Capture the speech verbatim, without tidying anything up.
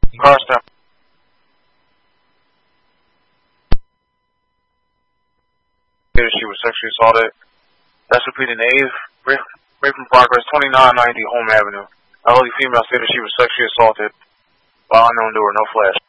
Car stop. She was sexually assaulted. That's repeating Ave. Rape, rape in progress, twenty-nine ninety Home Avenue. Elderly female stated she was sexually assaulted by unknown doer. No flash.